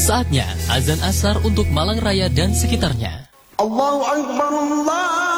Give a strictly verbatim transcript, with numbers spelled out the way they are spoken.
Saatnya azan asar untuk Malang Raya dan sekitarnya. Allahu Akbar, Allah.